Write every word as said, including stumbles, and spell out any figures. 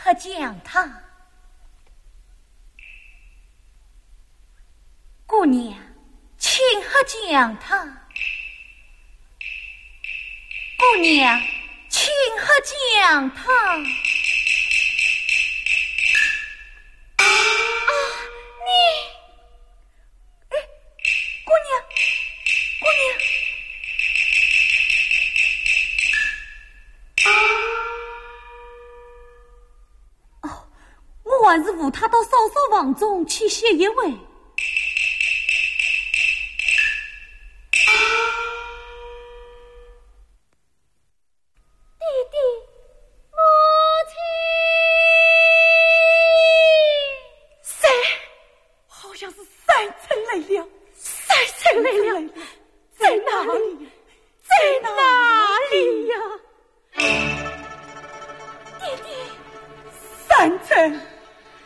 喝姜汤。姑娘，请喝姜汤。姑娘，请喝姜汤。啊，你，哎，姑娘，姑娘。哦，我还是扶他到嫂嫂房中去歇一会。 三层。